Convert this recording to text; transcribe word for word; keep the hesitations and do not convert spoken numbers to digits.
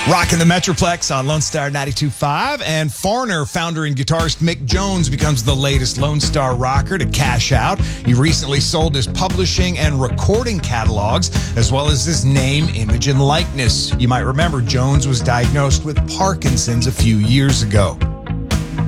Rocking the Metroplex on Lone Star ninety-two point five, and Foreigner founder and guitarist Mick Jones becomes the latest Lone Star rocker to cash out. He recently sold his publishing and recording catalogs, as well as his name, image, and likeness. You might remember Jones was diagnosed with Parkinson's a few years ago.